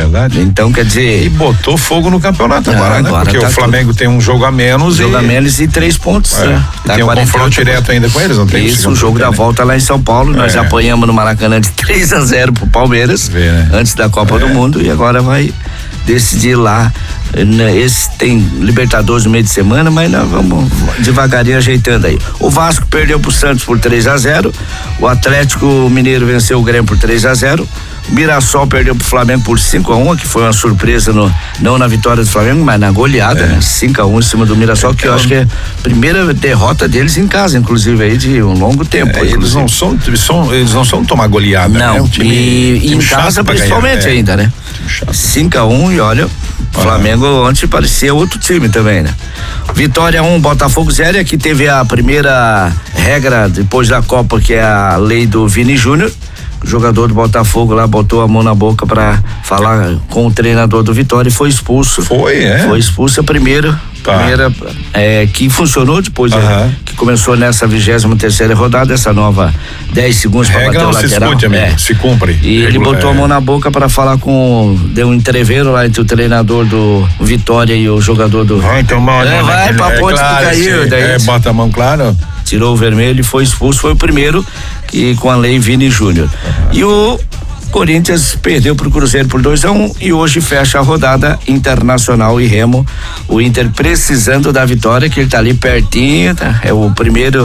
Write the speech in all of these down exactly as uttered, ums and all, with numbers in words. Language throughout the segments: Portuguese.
verdade. Então, quer dizer... E botou fogo no campeonato ah, agora, né? Agora Porque tá o Flamengo tudo. tem um jogo a menos. Jogo e... a menos e três pontos. É. Né? Tá tem um confronto direto ainda com eles, não tem? Isso, o jogo da volta lá em São Paulo, nós é. apanhamos no Maracanã de três a zero pro Palmeiras, Vê, né? antes da Copa é. do Mundo, e agora vai decidir lá. Esse tem Libertadores no meio de semana, mas nós vamos devagarinho ajeitando aí. O Vasco perdeu pro Santos por três a zero, o Atlético Mineiro venceu o Grêmio por três a zero, o Mirassol perdeu pro Flamengo por cinco a um, que foi uma surpresa, no, não na vitória do Flamengo, mas na goleada, é. né? cinco a um em cima do Mirassol, é, que eu acho que é a primeira derrota deles em casa, inclusive aí de um longo tempo. É, eles não são, são, eles não são tomar goleada, não, né? Um time, e, e em casa principalmente ganhar, ainda, é. né? cinco a um e olha, o Flamengo ah. ontem parecia outro time também, né? Vitória um, Botafogo zero, e aqui teve a primeira regra depois da Copa, que é a lei do Vini Júnior. O jogador do Botafogo lá botou a mão na boca pra falar com o treinador do Vitória e foi expulso. Foi, é? Foi expulso a primeira, tá. primeira é, que funcionou depois, uh-huh. é, que começou nessa vigésima terceira rodada, essa nova dez segundos para bater o lateral. Se escute, amigo, é. se cumpre. E Regula, ele botou é. a mão na boca para falar com, deu um entreveiro lá entre o treinador do Vitória e o jogador do... Vai tomar é, vai pra ponte é, claro, que caiu. Daí é, bota a mão, claro. Tirou o vermelho e foi expulso, foi o primeiro que com a lei Vini Júnior. Uhum. E o Corinthians perdeu pro Cruzeiro por dois a um e hoje fecha a rodada Internacional e Remo. O Inter precisando da vitória, que ele tá ali pertinho, tá? É o primeiro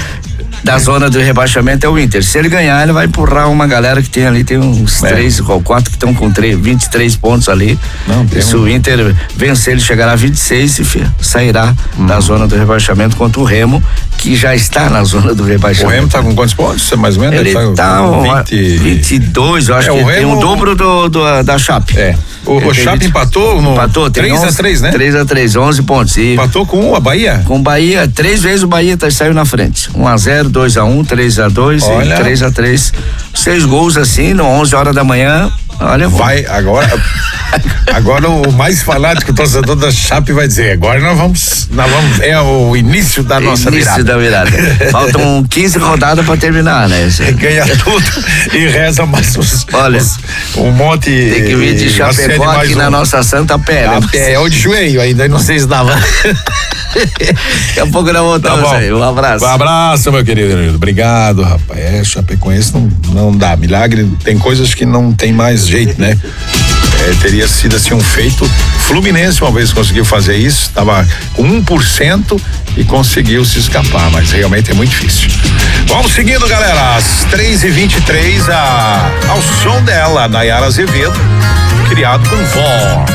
da zona do rebaixamento, é o Inter. Se ele ganhar, ele vai empurrar uma galera que tem ali, tem uns é. três ou quatro que estão com três, vinte e três pontos ali. Não, se um... o Inter vencer, ele chegará a vinte e seis e filho, sairá hum. da zona do rebaixamento contra o Remo, que já está na zona do rebaixamento. O Remo tá com quantos pontos? Mais ou menos? Ele, ele tá com vinte... vinte e dois, eu acho é, que ele Remo... tem o dobro do, do, da Chape. É. O, o Chape empatou no empatou, três a três, né? três a três, onze pontos. E empatou com a Bahia? Com o Bahia, três vezes o Bahia tá, saiu na frente. um a zero, dois a um, três a dois e três a três. Seis gols assim, no onze horas da manhã. Olha, vai agora. Agora o mais fanático torcedor da Chape vai dizer: agora nós vamos, nós vamos é o início da nossa início virada. da virada. Faltam quinze rodadas para terminar, né? Ganha tudo e reza mais uns, olha, uns, um monte. Tem que vir de Chapecó aqui um, na nossa Santa Pé. Né? Pé, é o de joelho ainda, não sei se dava. Daqui a pouco nós voltamos tá aí. Um abraço. Um abraço, meu querido. Obrigado, rapaz. É, Chapecoense não, não dá. Milagre, tem coisas que não tem mais jeito, né? É, teria sido assim um feito. Fluminense uma vez conseguiu fazer isso, estava com um por cento e conseguiu se escapar, mas realmente é muito difícil. Vamos seguindo, galera, às três e vinte e três, a, ao som dela, Nayara Azevedo, criado com voz.